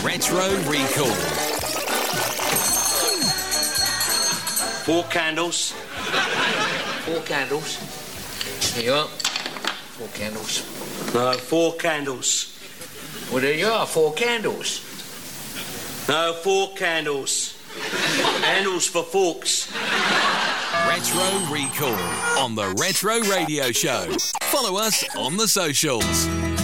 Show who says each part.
Speaker 1: Retro Recall.
Speaker 2: 4 candles.
Speaker 3: 4 candles. Here you are. 4 candles.
Speaker 2: No, 4 candles.
Speaker 3: Well, there you are, 4 candles.
Speaker 2: No, 4 candles. Handles for forks.
Speaker 1: Retro Recall on the Retro Radio Show. Follow us on the socials.